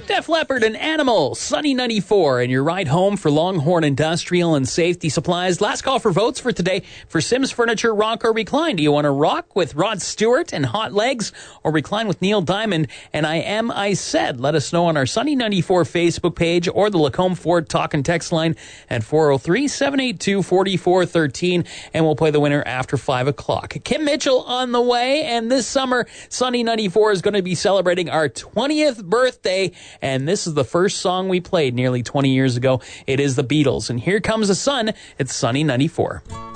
Def Leppard and Animal, Sunny 94, and your ride home for Longhorn Industrial and Safety Supplies. Last call for votes for today for Sims Furniture, Rock or Recline. Do you want to rock with Rod Stewart and Hot Legs or recline with Neil Diamond and I Said? Let us know on our Sunny 94 Facebook page or the Lacombe Ford talk and text line at 403-782-4413, and we'll play the winner after 5 o'clock. Kim Mitchell on the way, and this summer, Sunny 94 is going to be celebrating our 20th birthday. And this is the first song we played nearly 20 years ago. It is the Beatles. And Here Comes the Sun. It's Sunny 94.